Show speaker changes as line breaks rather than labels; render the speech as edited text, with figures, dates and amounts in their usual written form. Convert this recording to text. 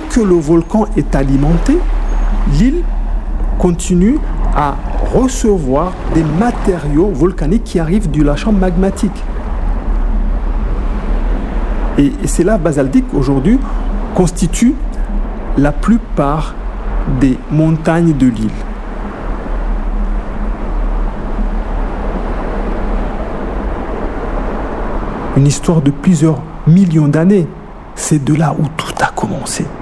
que le volcan est alimenté, l'île continue à recevoir des matériaux volcaniques qui arrivent de la chambre magmatique. Et ces laves basaltiques aujourd'hui constituent la plupart des montagnes de l'île. Une histoire de plusieurs millions d'années. C'est de là où tout a commencé.